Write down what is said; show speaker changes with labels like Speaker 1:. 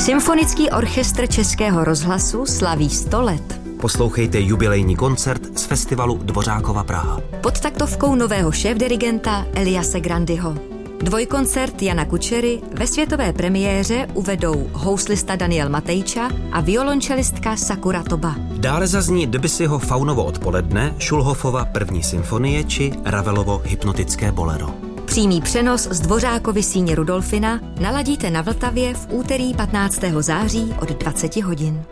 Speaker 1: Symfonický orchestr Českého rozhlasu slaví 100 let.
Speaker 2: Poslouchejte jubilejní koncert z festivalu Dvořákova Praha.
Speaker 1: Pod taktovkou nového šéfdirigenta Eliase Grandyho. Dvojkoncert Jana Kučery ve světové premiéře uvedou houslista Daniel Matejča a violončelistka Sakura Toba.
Speaker 2: Dále zazní Debussyho Faunovo odpoledne, Schulhoffova první symfonie či Ravelovo hypnotické bolero.
Speaker 1: Přímý přenos z Dvořákovy síně Rudolfina naladíte na Vltavě v úterý 15. září od 20 hodin.